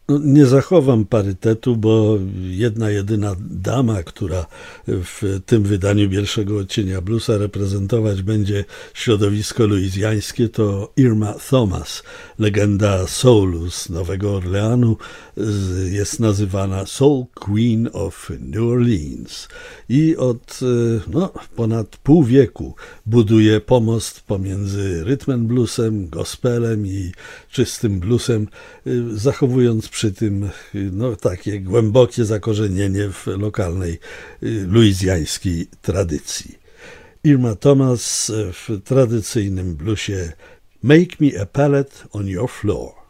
No, nie zachowam parytetu, bo jedna jedyna dama, która w tym wydaniu Bielszego Odcienia Bluesa reprezentować będzie środowisko luizjańskie, to Irma Thomas, legenda soulu z Nowego Orleanu, jest nazywana Soul Queen of New Orleans i od ponad pół wieku buduje pomost pomiędzy rytmem bluesem, gospelem i czystym bluesem, zachowując przy tym takie głębokie zakorzenienie w lokalnej luizjańskiej tradycji. Irma Thomas w tradycyjnym bluesie Make me a pallet on your floor.